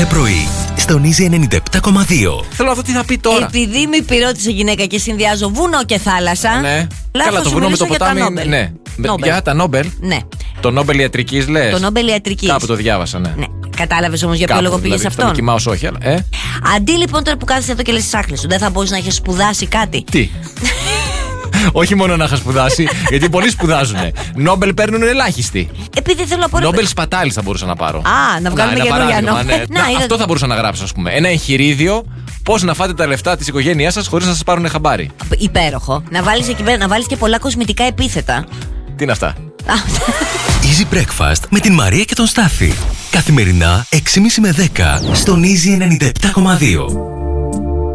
κάθε πρωί, στον Easy 97,2. Θέλω να δω τι θα πει τώρα. Επειδή με υπηρώτησε γυναίκα και συνδυάζω βουνό και θάλασσα. Ναι. Λάθος, Καλά, το βουνό με το ποτάμι. Ναι. Για τα Νόμπελ. Ναι. Το Νόμπελ ιατρικής λες. Το Νόμπελ ιατρικής. Κάπου το διάβασα, ναι. Ναι. Κατάλαβες όμως για ποιο λόγο πήγες δηλαδή, αυτόν. Στα όχι, αλλά. Αντί λοιπόν τώρα που κάθεσαι εδώ και λες τις άχλες σου, δεν θα μπορείς να έχεις σπουδάσει κάτι. Τι. Όχι μόνο να είχα σπουδάσει, γιατί πολλοί σπουδάζουνε. Νόμπελ παίρνουν ελάχιστοι. Επειδή θέλω να πω. Νόμπελ σπατάλης θα μπορούσα να πάρω. Α, να βγάλουμε καινούργια Νόμπελ. Αυτό θα μπορούσα να γράψω, ας πούμε. Ένα εγχειρίδιο πώς να φάτε τα λεφτά της οικογένειάς σας χωρίς να σας πάρουν χαμπάρι. Υπέροχο. Να βάλεις εκεί πέρα, να βάλεις και πολλά κοσμητικά επίθετα. Τι είναι αυτά. Easy Breakfast με την Μαρία και τον Στάφη. Καθημερινά 6.30 με 10 στον Easy 97,2.